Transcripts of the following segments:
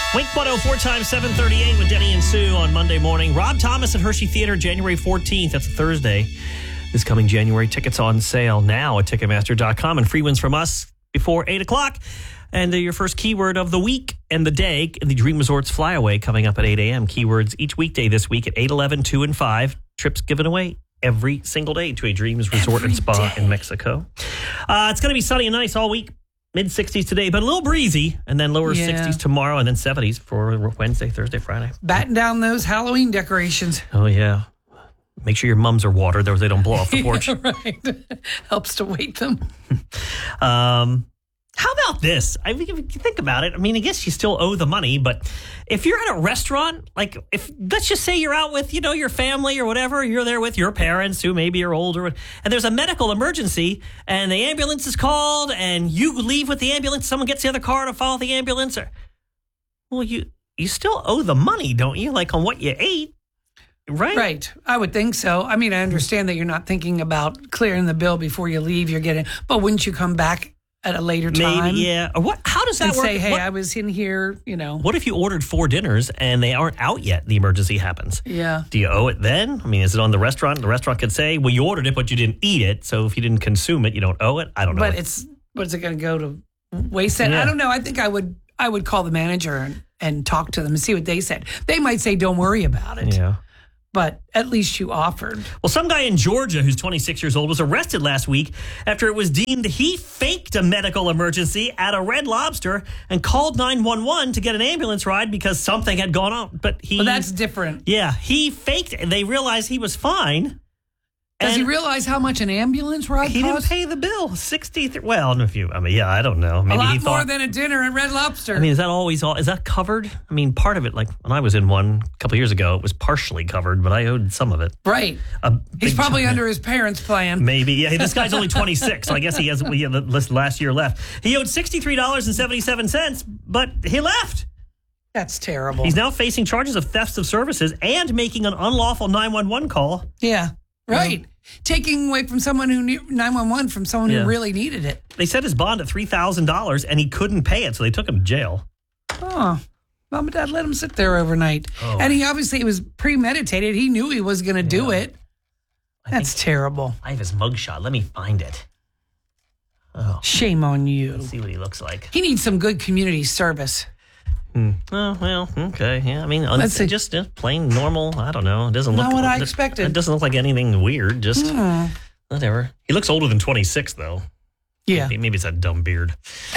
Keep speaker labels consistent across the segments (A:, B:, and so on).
A: Wink 104 times 738 with Denny and Sue on Monday morning. Rob Thomas at Hershey Theater, January 14th. That's a Thursday. This coming January, tickets on sale now at Ticketmaster.com, and free wins from us before 8 o'clock. And your first keyword of the week and the day in the Dream Resorts Flyaway coming up at 8 a.m. Keywords each weekday this week at 8, 11, 2, and 5. Trips given away every single day to a Dreams Resort and Spa in Mexico. It's going to be sunny and nice all week. Mid-60s today, but a little breezy, and then lower 60s tomorrow, and then 70s for Wednesday, Thursday, Friday.
B: Batten down those Halloween decorations.
A: Oh, yeah. Make sure your mums are watered, or they don't blow off the porch.
B: Yeah, right. Helps to weight them.
A: How about this? I mean, if you think about it, I mean, I guess you still owe the money, but if you're at a restaurant, like, let's just say you're out with, your family or whatever, you're there with your parents who maybe are older, and there's a medical emergency, and the ambulance is called, and you leave with the ambulance, someone gets the other car to follow the ambulance, well, you still owe the money, don't you? Like, on what you ate, right?
B: Right. I would think so. I mean, I understand that you're not thinking about clearing the bill before you leave. But wouldn't you come back at a later time?
A: Maybe, yeah. Or how does that work?
B: Say, hey, I was in here,
A: What if you ordered 4 dinners and they aren't out yet? The emergency happens.
B: Yeah.
A: Do you owe it then? I mean, is it on the restaurant? The restaurant could say, well, you ordered it, but you didn't eat it. So if you didn't consume it, you don't owe it. I don't know.
B: But what's it going to go to waste? Yeah. I don't know. I think I would call the manager and talk to them and see what they said. They might say, don't worry about it.
A: Yeah.
B: But at least you offered.
A: Well, some guy in Georgia who's 26 years old was arrested last week after it was deemed he faked a medical emergency at a Red Lobster and called 911 to get an ambulance ride because something had gone on. But
B: that's different.
A: Yeah, he faked it. They realized he was fine.
B: Does he realize how much an ambulance ride costs?
A: He didn't pay the bill. 63. Well, I don't know. Maybe
B: a lot
A: he thought
B: more than a dinner at Red Lobster.
A: I mean, is that covered? I mean, part of it, like when I was in one a couple years ago, it was partially covered, but I owed some of it.
B: Right. He's probably under his parents' plan.
A: Maybe. Yeah. This guy's only 26, so I guess he has the last year left. He owed $63.77, but he left.
B: That's terrible.
A: He's now facing charges of theft of services and making an unlawful 911 call.
B: Yeah. Right. Taking away from someone who knew 911 from someone who really needed it.
A: They set his bond at $3,000 and he couldn't pay it, so they took him to jail.
B: Oh, Mom and Dad let him sit there overnight. Oh. And it was premeditated. He knew he was going to do it. That's terrible.
A: I have his mugshot. Let me find it.
B: Oh. Shame on you.
A: Let's see what he looks like.
B: He needs some good community service.
A: Oh, well, okay. Yeah, I mean, just plain normal. I don't know. It doesn't look
B: not what I expected.
A: It doesn't look like anything weird. Just whatever. He looks older than 26, though.
B: Yeah.
A: Maybe it's that dumb beard.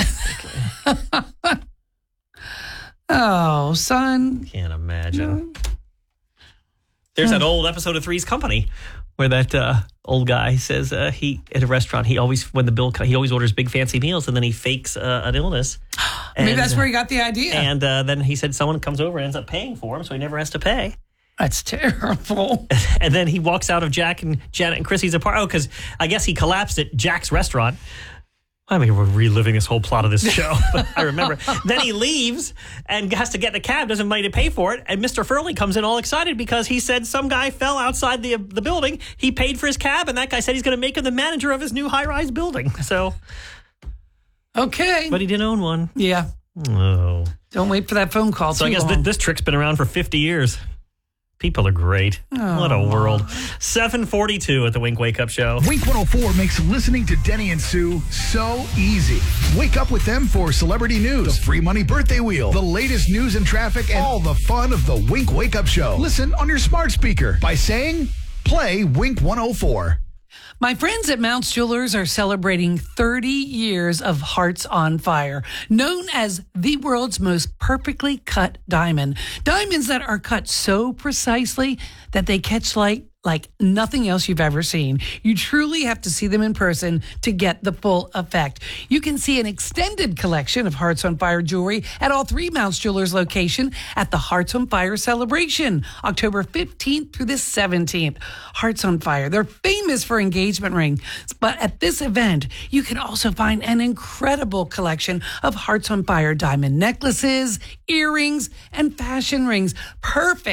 B: Oh, son.
A: Can't imagine. There's that old episode of Three's Company where that old guy says he at a restaurant he always orders big fancy meals and then he fakes an illness.
B: Maybe that's where he got the idea.
A: And then he said someone comes over and ends up paying for him, so he never has to pay.
B: That's terrible.
A: And then he walks out of Jack and Janet and Chrissy's apartment. Oh, because I guess he collapsed at Jack's restaurant. I mean, we're reliving this whole plot of this show. But I remember. Then he leaves and has to get in a cab, doesn't have money to pay for it. And Mr. Furley comes in all excited because he said some guy fell outside the building. He paid for his cab, and that guy said he's going to make him the manager of his new high-rise building. So,
B: okay.
A: But he didn't own one.
B: Yeah.
A: Oh.
B: Don't wait for that phone call.
A: So I guess this trick's been around for 50 years. People are great. Oh. What a world. 7:42 at the Wink Wake Up Show.
C: Wink 104 makes listening to Denny and Sue so easy. Wake up with them for celebrity news, the free money birthday wheel, the latest news and traffic, and all the fun of the Wink Wake Up Show. Listen on your smart speaker by saying, play Wink 104.
B: My friends at Mounts Jewelers are celebrating 30 years of Hearts on Fire, known as the world's most perfectly cut diamond. Diamonds that are cut so precisely that they catch light like nothing else you've ever seen. You truly have to see them in person to get the full effect. You can see an extended collection of Hearts on Fire jewelry at all 3 Mounts Jewelers location at the Hearts on Fire celebration, October 15th through the 17th. Hearts on Fire, they're famous for engagement rings, but at this event, you can also find an incredible collection of Hearts on Fire diamond necklaces, earrings, and fashion rings, perfect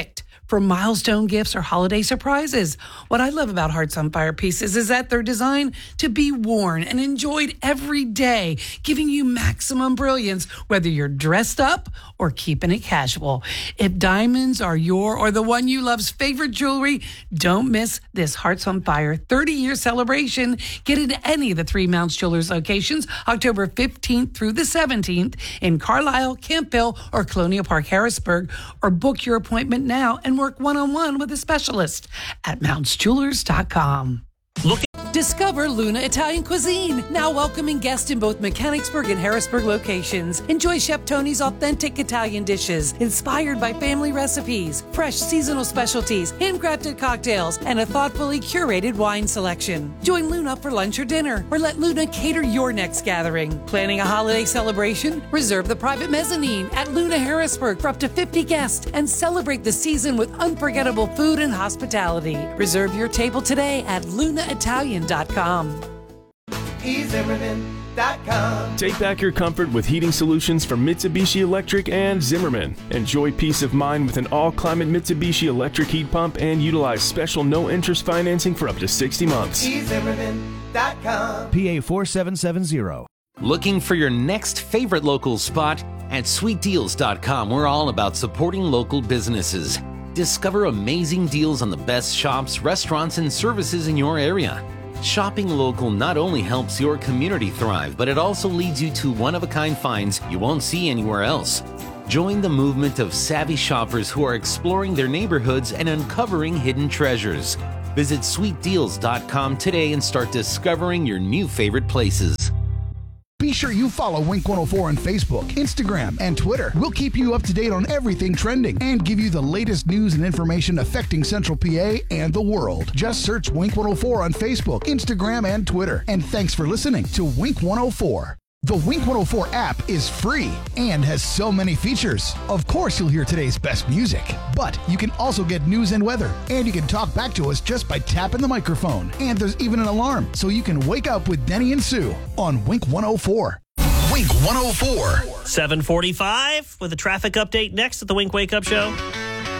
B: for milestone gifts or holiday surprises. What I love about Hearts on Fire pieces is that they're designed to be worn and enjoyed every day, giving you maximum brilliance, whether you're dressed up or keeping it casual. If diamonds are your or the one you love's favorite jewelry, don't miss this Hearts on Fire 30-year celebration. Get into any of the 3 Mounts Jewelers locations October 15th through the 17th in Carlisle, Campbell, or Colonial Park, Harrisburg, or book your appointment now and work one-on-one with a specialist at mountsjewelers.com. Discover Luna Italian Cuisine, now welcoming guests in both Mechanicsburg and Harrisburg locations. Enjoy Chef Tony's authentic Italian dishes, inspired by family recipes, fresh seasonal specialties, handcrafted cocktails, and a thoughtfully curated wine selection. Join Luna for lunch or dinner, or let Luna cater your next gathering. Planning a holiday celebration? Reserve the private mezzanine at Luna Harrisburg for up to 50 guests and celebrate the season with unforgettable food and hospitality. Reserve your table today at lunaitalian.com.
D: eZimmerman.com. Take back your comfort with heating solutions from Mitsubishi Electric and Zimmerman. Enjoy peace of mind with an all-climate Mitsubishi electric heat pump and utilize special no-interest financing for up to 60 months.
E: eZimmerman.com. PA 4770.
F: Looking for your next favorite local spot? At SweetDeals.com, we're all about supporting local businesses. Discover amazing deals on the best shops, restaurants, and services in your area. Shopping local not only helps your community thrive, but it also leads you to one-of-a-kind finds you won't see anywhere else. Join the movement of savvy shoppers who are exploring their neighborhoods and uncovering hidden treasures. Visit SweetDeals.com today and start discovering your new favorite places.
C: Be sure you follow Wink 104 on Facebook, Instagram, and Twitter. We'll keep you up to date on everything trending and give you the latest news and information affecting Central PA and the world. Just search Wink 104 on Facebook, Instagram, and Twitter. And thanks for listening to Wink 104. The Wink 104 app is free and has so many features. Of course, you'll hear today's best music, but you can also get news and weather, and you can talk back to us just by tapping the microphone. And there's even an alarm, so you can wake up with Denny and Sue on Wink 104. Wink 104.
A: 7:45 with a traffic update next at the Wink Wake Up Show.